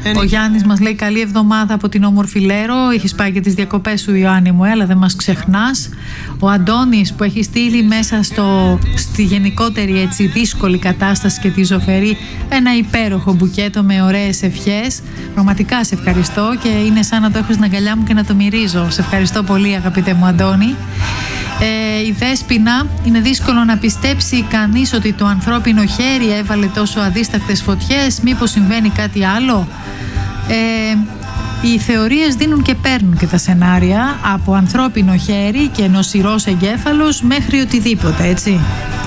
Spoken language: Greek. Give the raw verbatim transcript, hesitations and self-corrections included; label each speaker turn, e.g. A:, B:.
A: Ο Γιάννης μας λέει καλή εβδομάδα από την όμορφη Λέρο. Έχεις πάει και τις διακοπές σου, Ιωάννη μου, έλα δεν μας ξεχνάς. Ο Αντώνης που έχει στείλει μέσα στο, στη γενικότερη έτσι δύσκολη κατάσταση και τη ζωφερή ένα υπέροχο μπουκέτο με ωραίες ευχές. Πραγματικά σε ευχαριστώ και είναι σαν να το έχω στην αγκαλιά μου και να το μυρίζω. Σε ευχαριστώ πολύ, αγαπητέ μου Αντώνη. Ε, η Δέσποινα, είναι δύσκολο να πιστέψει κανείς ότι το ανθρώπινο χέρι έβαλε τόσο αδίστακτες φωτιές. Μήπως συμβαίνει κάτι άλλο? Ε, οι θεωρίες δίνουν και παίρνουν και τα σενάρια, από ανθρώπινο χέρι και νοσηρός εγκέφαλος μέχρι οτιδήποτε, έτσι.